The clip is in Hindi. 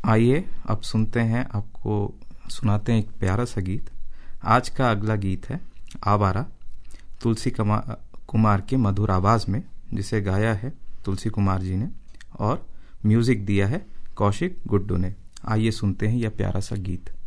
आइए अब सुनते हैं, आपको सुनाते हैं एक प्यारा सा गीत। आज का अगला गीत है आवारा, तुलसी कुमार की मधुर आवाज में, जिसे गाया है तुलसी कुमार जी ने और म्यूजिक दिया है कौशिक गुड्डू ने। आइए सुनते हैं यह प्यारा सा गीत।